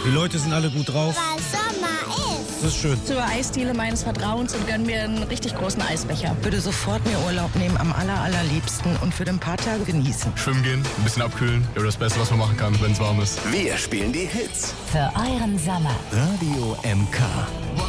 Die Leute sind alle gut drauf. Weil Sommer ist. Das ist schön. Zur Eisdiele meines Vertrauens und gönn mir einen richtig großen Eisbecher. Würde sofort mir Urlaub nehmen, am allerliebsten und für ein paar Tage genießen. Schwimmen gehen, ein bisschen abkühlen. Ja, das Beste, was man machen kann, wenn es warm ist. Wir spielen die Hits. Für euren Sommer. Radio MK.